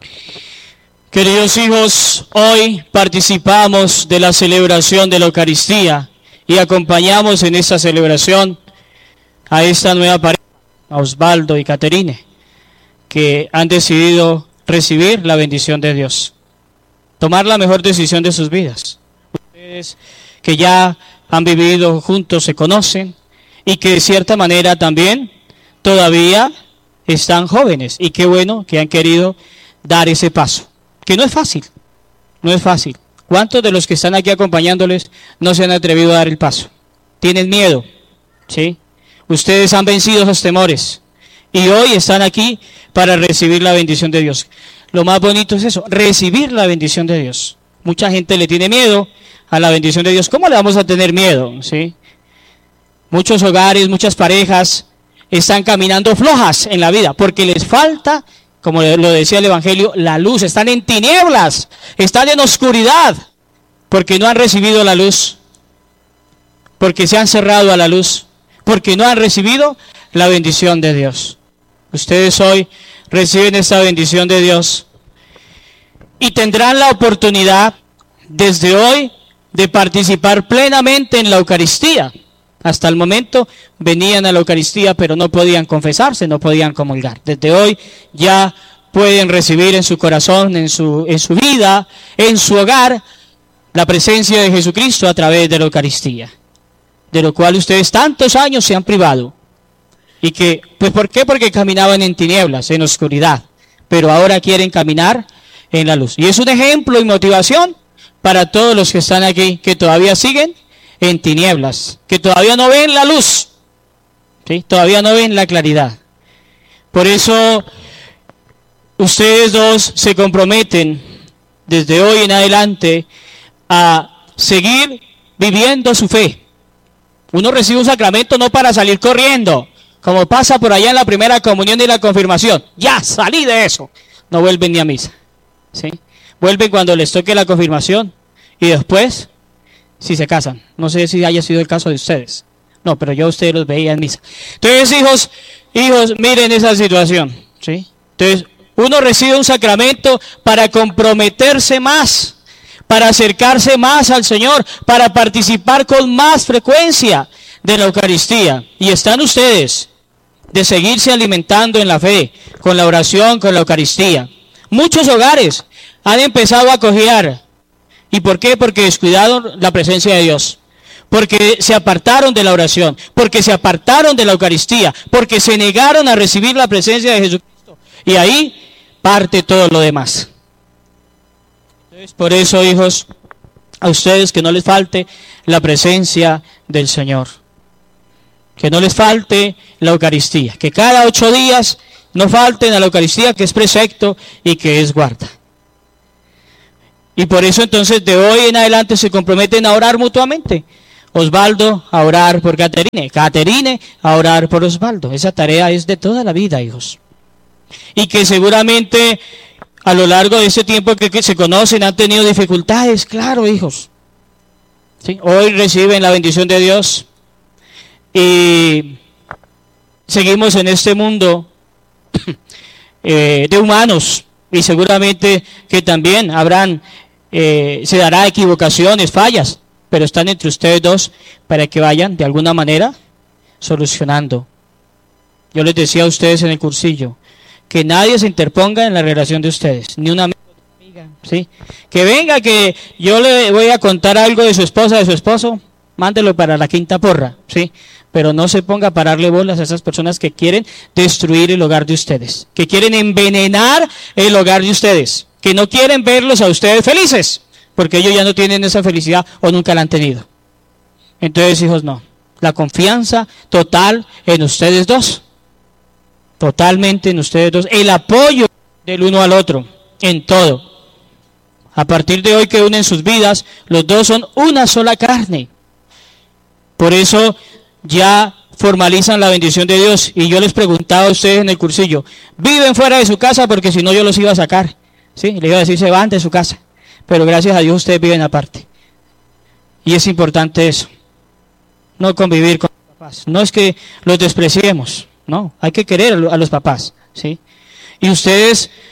Queridos hijos, hoy participamos de la celebración de la Eucaristía y acompañamos en esta celebración a esta nueva pareja, a Osvaldo y Caterine, que han decidido recibir la bendición de Dios, tomar la mejor decisión de sus vidas. Ustedes que ya han vivido juntos, se conocen y que de cierta manera también todavía están jóvenes, y qué bueno que han querido dar ese paso, que no es fácil, no es fácil. ¿Cuántos de los que están aquí acompañándoles no se han atrevido a dar el paso? ¿Tienen miedo? ¿Sí? Ustedes han vencido esos temores y hoy están aquí para recibir la bendición de Dios. Lo más bonito es eso, recibir la bendición de Dios. Mucha gente le tiene miedo a la bendición de Dios. ¿Cómo le vamos a tener miedo? ¿Sí? Muchos hogares, muchas parejas están caminando flojas en la vida porque les falta, como lo decía el Evangelio, la luz. Están en tinieblas, están en oscuridad porque no han recibido la luz, porque se han cerrado a la luz, porque no han recibido la bendición de Dios. Ustedes hoy reciben esta bendición de Dios y tendrán la oportunidad desde hoy de participar plenamente en la Eucaristía. Hasta el momento venían a la Eucaristía pero no podían confesarse, no podían comulgar. Desde hoy ya pueden recibir en su corazón, en su vida, en su hogar, la presencia de Jesucristo a través de la Eucaristía, de lo cual ustedes tantos años se han privado. Y que, pues ¿por qué? Porque caminaban en tinieblas, en oscuridad, pero ahora quieren caminar en la luz. Y es un ejemplo y motivación para todos los que están aquí, que todavía siguen en tinieblas, que todavía no ven la luz, ¿sí? Todavía no ven la claridad. Por eso ustedes dos se comprometen desde hoy en adelante a seguir viviendo su fe. Uno recibe un sacramento no para salir corriendo, como pasa por allá en la primera comunión y la confirmación. Ya salí de eso. No vuelven ni a misa, ¿sí? Vuelven cuando les toque la confirmación y después, si se casan. No sé si haya sido el caso de ustedes. No, pero yo a ustedes los veía en misa. Entonces, hijos, miren esa situación, ¿sí? Entonces, uno recibe un sacramento para comprometerse más, para acercarse más al Señor, para participar con más frecuencia de la Eucaristía. Y están ustedes de seguirse alimentando en la fe, con la oración, con la Eucaristía. Muchos hogares han empezado a cojear. ¿Y por qué? Porque descuidaron la presencia de Dios, porque se apartaron de la oración, porque se apartaron de la Eucaristía, porque se negaron a recibir la presencia de Jesucristo. Y ahí parte todo lo demás. Entonces, por eso, hijos, a ustedes que no les falte la presencia del Señor, que no les falte la Eucaristía, que cada 8 días no falten a la Eucaristía, que es precepto y que es guarda. Y por eso entonces de hoy en adelante se comprometen a orar mutuamente. Osvaldo a orar por Caterine, Caterine a orar por Osvaldo. Esa tarea es de toda la vida, hijos. Y que seguramente a lo largo de ese tiempo que se conocen han tenido dificultades, claro, hijos. ¿Sí? Hoy reciben la bendición de Dios y seguimos en este mundo de humanos, y seguramente que también se dará equivocaciones, fallas, pero están entre ustedes dos para que vayan de alguna manera solucionando. Yo les decía a ustedes en el cursillo que nadie se interponga en la relación de ustedes, ni una amiga, ¿sí? Que venga, que yo le voy a contar algo de su esposa, de su esposo, mándelo para la quinta porra, ¿sí? Pero no se ponga a pararle bolas a esas personas que quieren destruir el hogar de ustedes, que quieren envenenar el hogar de ustedes, que no quieren verlos a ustedes felices, porque ellos ya no tienen esa felicidad o nunca la han tenido. Entonces, hijos, no. La confianza total en ustedes dos. Totalmente en ustedes dos. El apoyo del uno al otro en todo. A partir de hoy que unen sus vidas, los dos son una sola carne. Por eso ya formalizan la bendición de Dios. Y yo les preguntaba a ustedes en el cursillo, ¿viven fuera de su casa? Porque si no yo los iba a sacar, ¿sí? Les iba a decir, se van de su casa. Pero gracias a Dios ustedes viven aparte. Y es importante eso. No convivir con los papás. No es que los despreciemos, no. Hay que querer a los papás, ¿sí? Y ustedes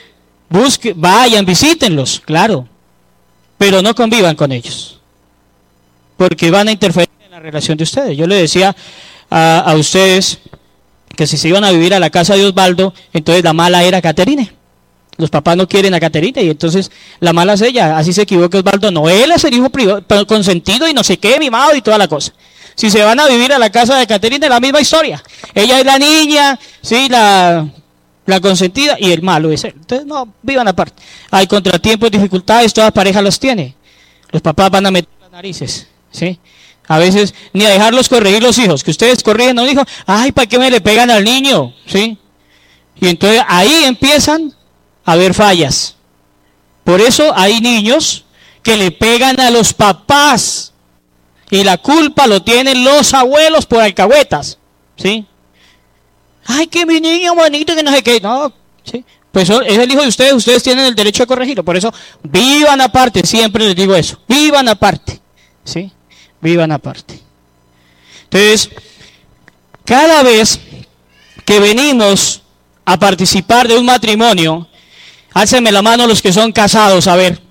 vayan, visítenlos, claro, pero no convivan con ellos, porque van a interferir en la relación de ustedes. Yo le decía a ustedes que si se iban a vivir a la casa de Osvaldo, entonces la mala era Caterine. Los papás no quieren a Caterine y entonces la mala es ella. Así se equivoca Osvaldo. No, él es el hijo privado, consentido y no sé qué, mimado y toda la cosa. Si se van a vivir a la casa de Caterine, la misma historia. Ella es la niña, sí, la consentida, y el malo es él. Entonces, no, vivan aparte. Hay contratiempos, dificultades, toda pareja los tiene. Los papás van a meter las narices, ¿sí? A veces ni a dejarlos corregir los hijos, que ustedes corrigen a un hijo, ay, ¿para qué me le pegan al niño? ¿Sí? Y entonces ahí empiezan a haber fallas. Por eso hay niños que le pegan a los papás y la culpa lo tienen los abuelos por alcahuetas, ¿sí? Ay, que mi niño bonito, que no sé qué, no, ¿sí? Pues es el hijo de ustedes tienen el derecho a corregirlo. Por eso vivan aparte, siempre les digo eso, vivan aparte, ¿sí? Vivan aparte. Entonces, cada vez que venimos a participar de un matrimonio, álcenme la mano los que son casados, a ver.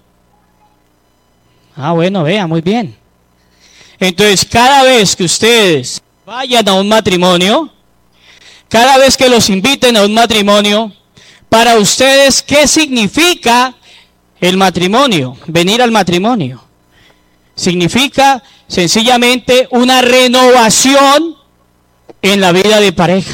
Ah, bueno, vea, muy bien. Entonces, cada vez que ustedes vayan a un matrimonio, cada vez que los inviten a un matrimonio, para ustedes, ¿qué significa el matrimonio? Venir al matrimonio. Significa sencillamente una renovación en la vida de pareja.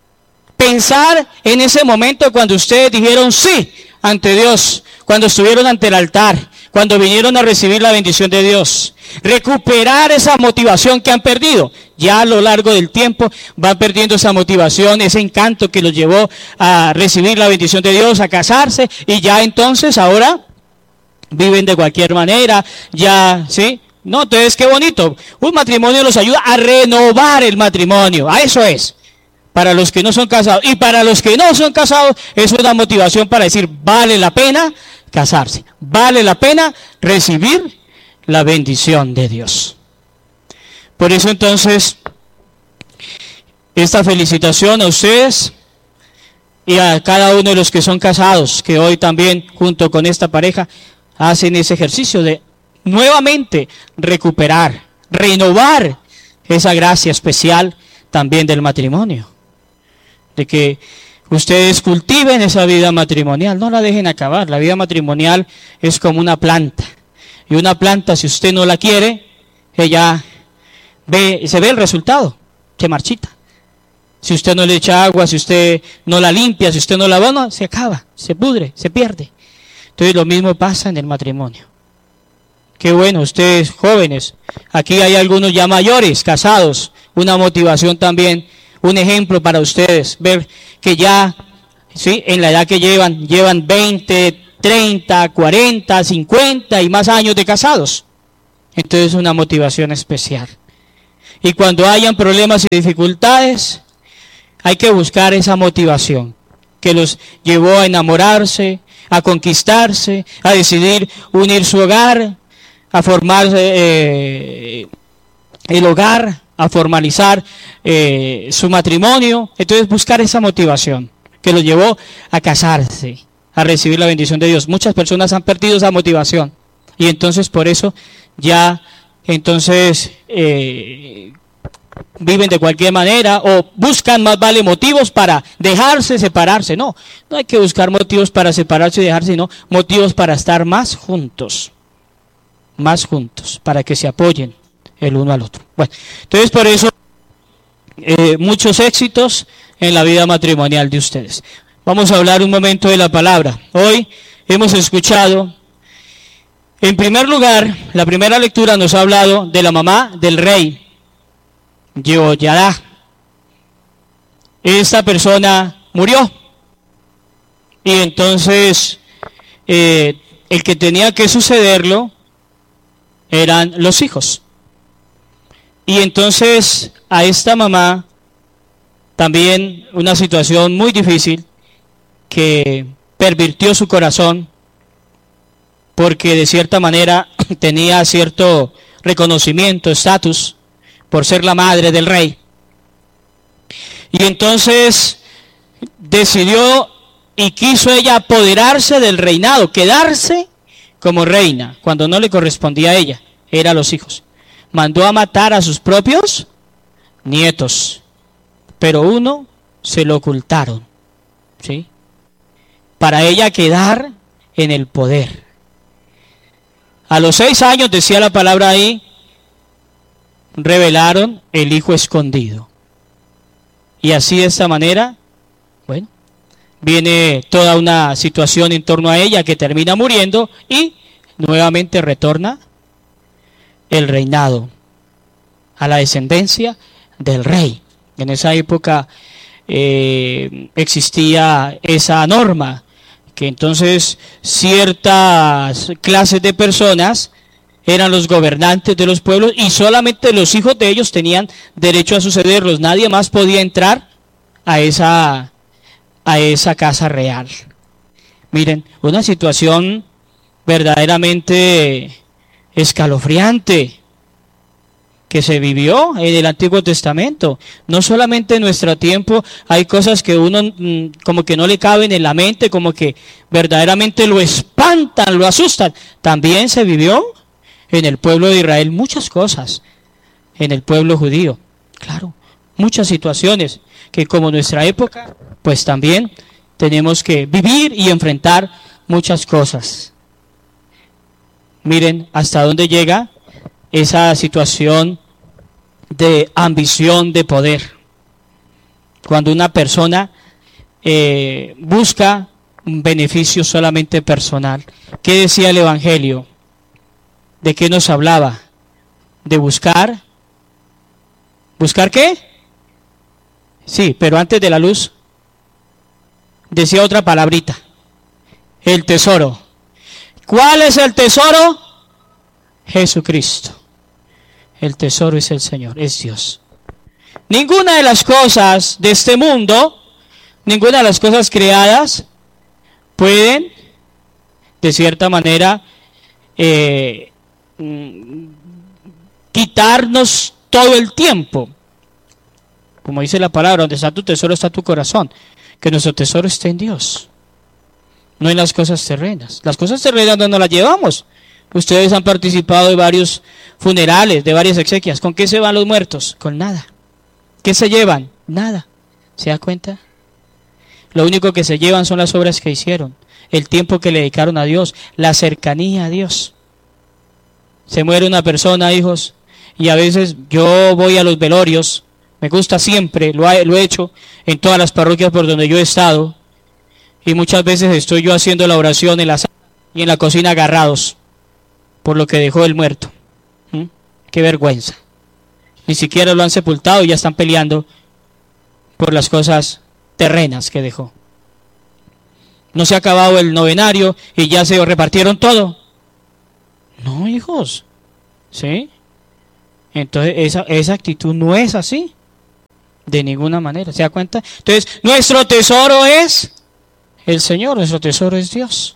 Pensar en ese momento cuando ustedes dijeron sí ante Dios, cuando estuvieron ante el altar, cuando vinieron a recibir la bendición de Dios. Recuperar esa motivación que han perdido. Ya a lo largo del tiempo van perdiendo esa motivación, ese encanto que los llevó a recibir la bendición de Dios, a casarse, y ya entonces ahora viven de cualquier manera, ya, ¿sí? No, entonces qué bonito. Un matrimonio los ayuda a renovar el matrimonio. A eso es. Para los que no son casados. Y para los que no son casados es una motivación para decir, vale la pena casarse. Vale la pena recibir la bendición de Dios. Por eso entonces, esta felicitación a ustedes y a cada uno de los que son casados, que hoy también junto con esta pareja hacen ese ejercicio de nuevamente recuperar, renovar esa gracia especial también del matrimonio. De que ustedes cultiven esa vida matrimonial, no la dejen acabar. La vida matrimonial es como una planta. Y una planta, si usted no la quiere, ella se ve el resultado, se marchita. Si usted no le echa agua, si usted no la limpia, si usted no la va, se acaba, se pudre, se pierde. Entonces lo mismo pasa en el matrimonio. Qué bueno, ustedes jóvenes, aquí hay algunos ya mayores, casados, una motivación también, un ejemplo para ustedes, ver que ya, ¿sí? En la edad que llevan 20, 30, 40, 50 y más años de casados. Entonces una motivación especial. Y cuando hayan problemas y dificultades, hay que buscar esa motivación que los llevó a enamorarse, a conquistarse, a decidir unir su hogar, a formar el hogar, a formalizar su matrimonio. Entonces buscar esa motivación que los llevó a casarse, a recibir la bendición de Dios. Muchas personas han perdido esa motivación y entonces por eso ya entonces viven de cualquier manera o buscan más vale motivos para dejarse, separarse. No hay que buscar motivos para separarse y dejarse, sino motivos para estar más juntos, para que se apoyen el uno al otro. Bueno, entonces por eso muchos éxitos en la vida matrimonial de ustedes. Vamos a hablar un momento de la palabra. Hoy hemos escuchado, en primer lugar, la primera lectura nos ha hablado de la mamá del rey, Jehoiada. Esta persona murió y entonces el que tenía que sucederlo eran los hijos. Y entonces a esta mamá también una situación muy difícil que pervirtió su corazón, porque de cierta manera tenía cierto reconocimiento, estatus, por ser la madre del rey. Y entonces decidió y quiso ella apoderarse del reinado, quedarse como reina, cuando no le correspondía a ella, era a los hijos. Mandó a matar a sus propios nietos, pero uno se lo ocultaron, ¿sí? Para ella quedar en el poder. A los 6 años, decía la palabra ahí, revelaron el hijo escondido. Y así de esta manera, bueno, viene toda una situación en torno a ella que termina muriendo y nuevamente retorna el reinado a la descendencia del rey. En esa época existía esa norma, que entonces ciertas clases de personas eran los gobernantes de los pueblos y solamente los hijos de ellos tenían derecho a sucederlos. Nadie más podía entrar a esa casa real. Miren, una situación verdaderamente escalofriante que se vivió en el Antiguo Testamento. No solamente en nuestro tiempo hay cosas que uno como que no le caben en la mente, como que verdaderamente lo espantan, lo asustan. También se vivió en el pueblo de Israel muchas cosas, en el pueblo judío, claro, muchas situaciones que como nuestra época, pues también tenemos que vivir y enfrentar muchas cosas. Miren hasta dónde llega esa situación de ambición de poder. Cuando una persona busca un beneficio solamente personal. ¿Qué decía el Evangelio? ¿De qué nos hablaba? De buscar. ¿Buscar qué? Sí, pero antes de la luz decía otra palabrita. El tesoro. ¿Cuál es el tesoro? Jesucristo. El tesoro es el Señor, es Dios. Ninguna de las cosas de este mundo, ninguna de las cosas creadas pueden, de cierta manera, quitarnos todo el tiempo. Como dice la palabra, donde está tu tesoro está tu corazón. Que nuestro tesoro esté en Dios, no en las cosas terrenas. Las cosas terrenas no nos las llevamos. Ustedes han participado de varios funerales, de varias exequias. ¿Con qué se van los muertos? Con nada. ¿Qué se llevan? Nada. ¿Se da cuenta? Lo único que se llevan son las obras que hicieron, el tiempo que le dedicaron a Dios, la cercanía a Dios. Se muere una persona, hijos, y a veces yo voy a los velorios, me gusta siempre, lo he hecho en todas las parroquias por donde yo he estado, y muchas veces estoy yo haciendo la oración en la sala y en la cocina agarrados por lo que dejó el muerto. Qué vergüenza. Ni siquiera lo han sepultado y ya están peleando por las cosas terrenas que dejó. No se ha acabado el novenario y ya se repartieron todo. No, hijos. ¿Sí? Entonces esa actitud no es así. De ninguna manera. ¿Se da cuenta? Entonces, nuestro tesoro es el Señor, nuestro tesoro es Dios.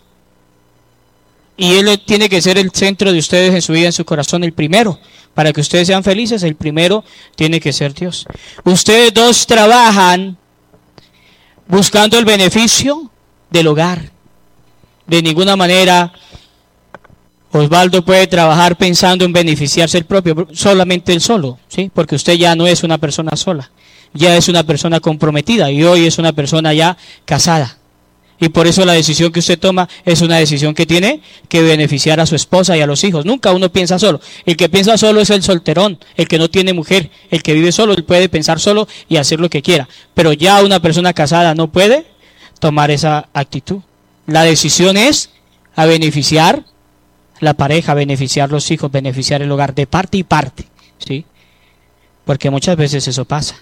Y Él tiene que ser el centro de ustedes en su vida, en su corazón, el primero. Para que ustedes sean felices, el primero tiene que ser Dios. Ustedes dos trabajan buscando el beneficio del hogar. De ninguna manera Osvaldo puede trabajar pensando en beneficiarse el propio, solamente él solo, ¿sí? Porque usted ya no es una persona sola, ya es una persona comprometida y hoy es una persona ya casada. Y por eso la decisión que usted toma es una decisión que tiene que beneficiar a su esposa y a los hijos. Nunca uno piensa solo. El que piensa solo es el solterón, el que no tiene mujer, el que vive solo, él puede pensar solo y hacer lo que quiera. Pero ya una persona casada no puede tomar esa actitud. La decisión es a beneficiar la pareja, beneficiar los hijos, beneficiar el hogar, de parte y parte, ¿sí? Porque muchas veces eso pasa.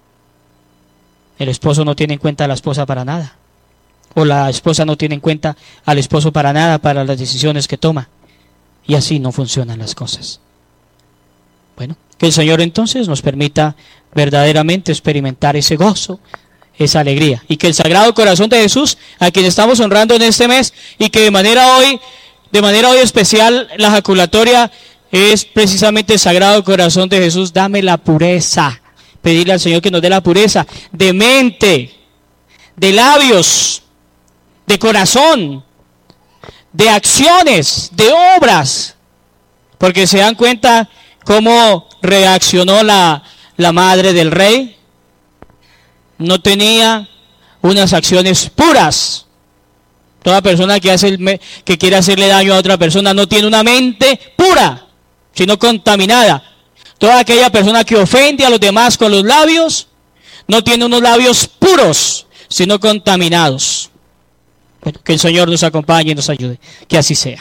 El esposo no tiene en cuenta a la esposa para nada. O la esposa no tiene en cuenta al esposo para nada, para las decisiones que toma. Y así no funcionan las cosas. Bueno, que el Señor entonces nos permita verdaderamente experimentar ese gozo, esa alegría. Y que el Sagrado Corazón de Jesús, a quien estamos honrando en este mes, y que de manera hoy especial, la jaculatoria es precisamente el Sagrado Corazón de Jesús, dame la pureza. Pedirle al Señor que nos dé la pureza de mente, de labios, de corazón, de acciones, de obras, porque se dan cuenta cómo reaccionó la madre del rey. No tenía unas acciones puras. Toda persona que quiere hacerle daño a otra persona no tiene una mente pura, sino contaminada. Toda aquella persona que ofende a los demás con los labios no tiene unos labios puros, sino contaminados. Bueno, que el Señor nos acompañe y nos ayude, que así sea.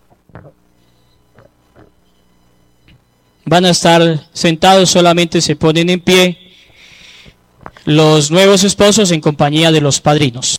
Van a estar sentados, solamente se ponen en pie los nuevos esposos en compañía de los padrinos.